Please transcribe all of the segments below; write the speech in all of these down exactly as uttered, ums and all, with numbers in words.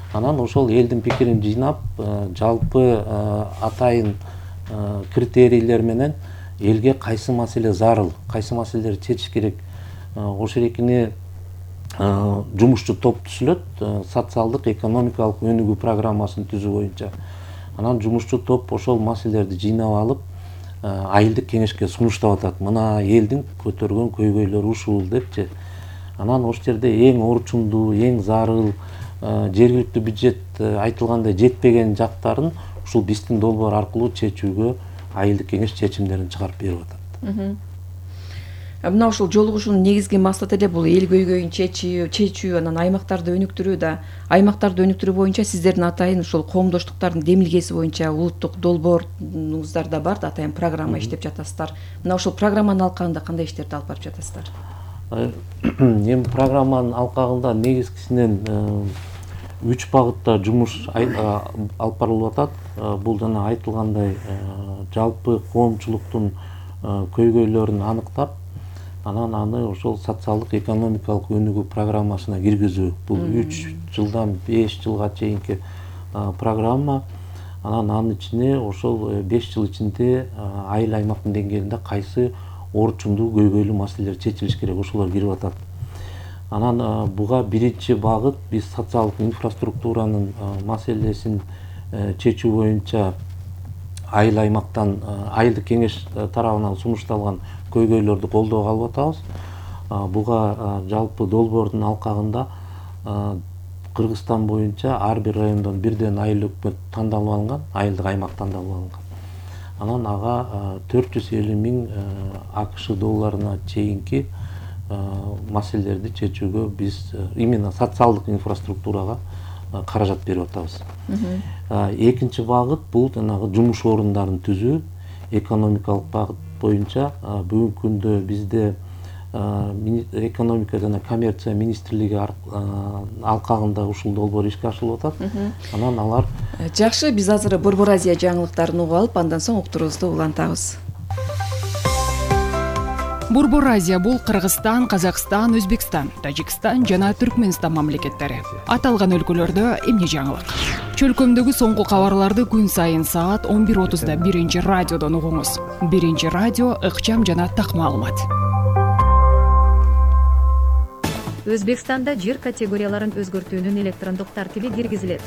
Анан ошол элдин пикирин жыйнап, жалпы атайын критерийлер менен элге кайсы маселе зарыл, кайсы маселелерди чечиш керек, ошол эркине жумушчу топ түзүлөт, социалдык экономикалык өнүгүү программасын түзүү боюнча. Анан жумушчу топ ошол маселелерди жыйнап алып, айылдык кеңешке сунуштап атат. Мына элдин көтөргөн көйгөйлөрү ушул депчи. Анан ошол жерде эң орчундуу, эң зарыл, жергиликтүү бюджет айтылгандай жетпеген жактарын ушул биздин долбоор аркылуу чечүүгө айылдык кеңеш чечимдерин чыгарып берип атат. Мына ушул жолугушуунун негизги максаты эле бул эл көйгөйүн чечүү, чечүү, анан аймактарды өнүктүрүү да. Аймактарды өнүктүрүү боюнча сиздердин атайын ушул коомдоштуктардын демилгеси боюнча улуттук долбооруңуздар да бар, атайын программа иштеп жатасыздар. Мына ушул программанын алкагында кандай иштерди алып барып жатасыздар? Эми программанын алкагында негизгисинен үч багытта жумуш алып барылып атат. Бул жана айтылгандай жалпы коомчулуктун көйгөйлөрүн аныктап, анан аны ошол социалдык экономикалык өнүгүү программасына киргизүү. Бул үч жылдан беш жылга чейинки программа. Анан анын ичине ошол беш жыл ичинде айыл аймактын деңгээлинде кайсы орчундуу көйгөйлүү маселелер чечилиш керек, ошолор кирип атат. Анан буга биринчи багыт биз социалдык инфраструктуранын маселесин чечүү боюнча айыл аймактан айылдык кеңеш тарабынан сунушталган көйгөйлөрдү колдоого алып атабыз. Буга жалпы долбоордун алкагында Кыргызстан боюнча ар бир райондон бирден айыл өкмөт тандалып алынган, айылдык аймак тандалып алынган. Анан ага төрт жүз элүү миң АКШ долларына чейинки маселелерди чечүүгө биз именно социалдык инфраструктурага каражат берип атабыз. Экинчи багыт бул жанагы жумуш орундарын түзүү, экономикалык багыт боюнча бүгүнкү күндө бизде экономика жана коммерция министрлиги алкагында ушул долбоор ишке ашырылып атат. Анан алар жакшы, биз азыр Борбор Азия жаңылыктарын угуп алып, андан соң уктуруубузду улантабыз. Борбор Азия бул Кыргызстан, Казакстан, Өзбекстан, Тажикстан жана Түркмөнстан мамлекеттери. Аталган өлкөлөрдө эмне жаңылык? Чөлкөмдөгү соңку кабарларды күн сайын саат он бир отузда биринчи радиодон угуңуз. Биринчи радио ыкчам жана так маалымат. Өзбекстанда жер категорияларын өзгөртүүнүн электрондук тартиби киргизилет.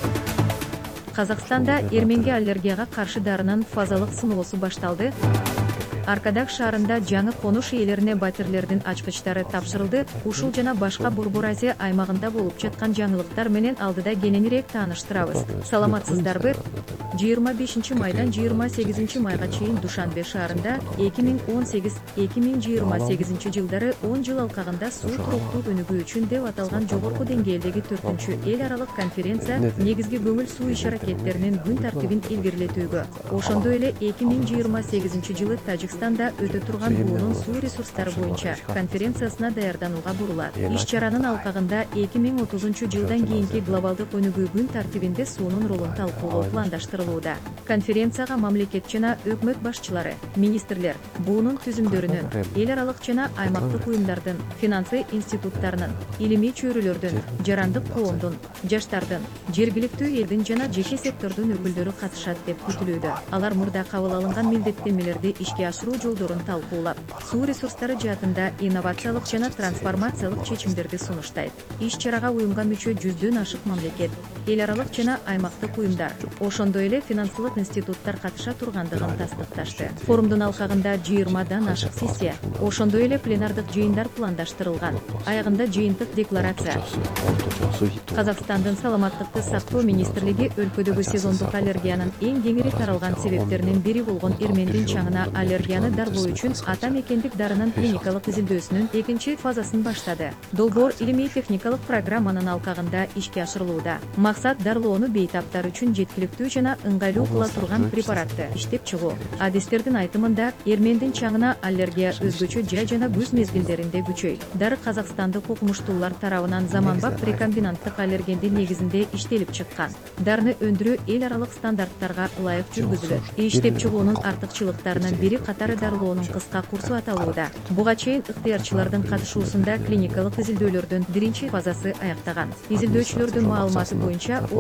Казакстанда эрменге аллергияга каршы дарынын фазалык сыноосу башталды. Аркадак шаарында жаңы конуш ээлерине батирлердин ачкычтары тапшырылды. Ушул жана башка Борбор Азия аймагында болуп жаткан жаңылыктар менен алдыда кененирээк тааныштырабыз. Саламатсыздарбы? жыйырма бешинчи майдан жыйырма сегизинчи майга чейин Душанбе шаарында эки миң он сегиз эки миң жыйырма сегизинчи жылдары он жыл алкагында суу туруктуу өнүгүү үчүн деп аталган жогорку деңгээлдеги төртүнчү эл аралык конференция негизги көңүл суу иш-аракеттеринин күн тартибин илгерилетүүгө, ошондой эле эки миң жыйырма сегизинчи жылы Тажикстанда өтө турган буунун суу ресурстары боюнча конференциясына даярданууга бурулат. Иш-чаранын алкагында эки миң отузунчу жылдан кийинки глобалдык өнүгүү күн тартибинде суунун ролун талкуулоо пландаштырылууда. Конференцияга мамлекет жана өкмөт башчылары, министрлер, буунун түзүмдөрүнүн, эл аралык жана аймактык уюмдардын, финансы институттарынын, илимий чөйрөлөрдүн, жарандык коомдун, жаштардын, жергиликтүү элдин жана жеке сектордун өкүлдөрү катышат деп күтүлүүдө. Алар мурда кабыл алынган милдеттенмелерди ишке ашыруу жолдорун талкуулап, суу ресурстары жаатында инновациялык жана трансформациялык чечимдерди сунуштайт. Иш-чарага уюмга мүчө жүздөн ашык мамлекет, эл аралык жана аймактык уюмдар, ошондой эле финансылык институттар катыша тургандыгын тастыкташты. Форумдун алкагында жыйырмадан ашык сессия, ошондой эле пленардык жыйындар пландаштырылган. Аягында жыйынтык декларация. Казакстандын саламаттыкты сактоо министрлиги өлкөдөгү сезондук аллергиянын эң кеңири таралган себептеринин бири болгон эрмендин чаңына аллергияны дарылоо үчүн ата мекендик дарынын клиникалык изилдөөсүнүн экинчи фазасын баштады. Долбоор илимий техникалык программанын алкагында ишке ашырылууда. Максат дарылоону бейтаптар үчүн жеткиликтүү жана ыңгайлуу кыла турган препаратты иштеп чыгуу. Адистердин айтымында эрмендин чаңына аллергия өзгөчө жай жана күз мезгилдеринде күчөйт. Дары казакстандык окумуштуулар тарабынан заманбап рекомбинанттык аллергендин негизинде иштелип чыккан. Дарыны өндүрүү эл аралык стандарттарга ылайык жүргүзүлөт. Иштеп чыгуунун артыкчылыктарынын бири катары дарылоонун кыска курсу аталууда. Буга чейин ыктыярчылардын катышуусунда клиникалык изилдөөлөрдүн биринчи фазасы аяктаган. Изилдөөчүлөрдүн маалыматы боюнча